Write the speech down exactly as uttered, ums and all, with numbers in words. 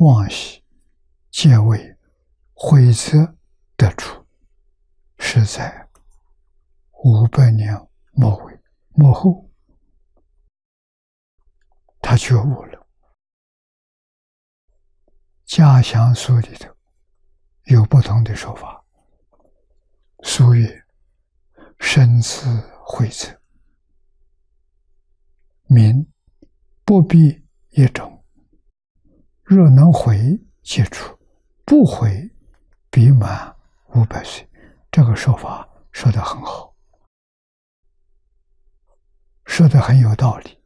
妄喜皆为悔则得出，是在五百年末尾末后，他觉悟了。家详书里头有不同的说法，书曰：深思悔则，民不必一种，若能回即出，不回必满五百岁。这个说法说得很好，说得很有道理。